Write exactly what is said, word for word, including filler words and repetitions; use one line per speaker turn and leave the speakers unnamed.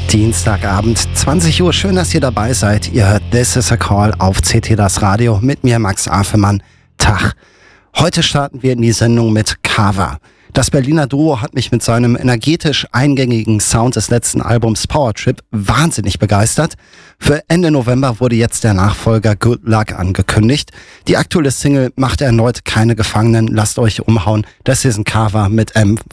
Dienstagabend, zwanzig Uhr. Schön, dass ihr dabei seid. Ihr hört This is a Call auf C T Das Radio mit mir, Max Afelmann. Tag. Heute starten wir in die Sendung mit Kava. Das Berliner Duo hat mich mit seinem energetisch eingängigen Sound des letzten Albums Power Trip wahnsinnig begeistert. Für Ende November wurde jetzt der Nachfolger Good Luck angekündigt. Die aktuelle Single Macht erneut keine Gefangenen. Lasst euch umhauen. Das hier ist ein Kava mit M